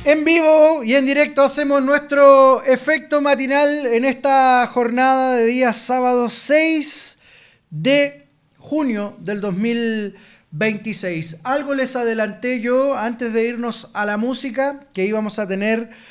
En vivo y en directo hacemos nuestro efecto matinal en esta jornada de día sábado 6 de junio del 2026. Algo les adelanté yo antes de irnos a la música, que íbamos a tener